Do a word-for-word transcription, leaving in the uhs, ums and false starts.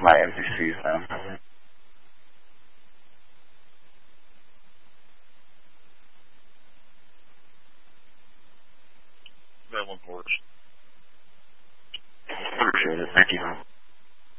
my M V Cs now. That one works. Appreciate it. Thank you.